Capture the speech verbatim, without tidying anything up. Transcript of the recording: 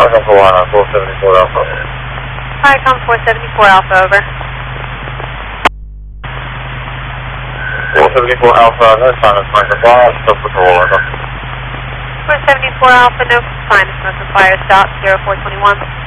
Alpha one, four seventy-four Alpha. Hi, com four seventy-four Alpha, over. four seventy-four Alpha, no sign of smoke and fire, stop the call, over. four seventy-four Alpha, no sign of smoke and fire, stop, zero four twenty-one.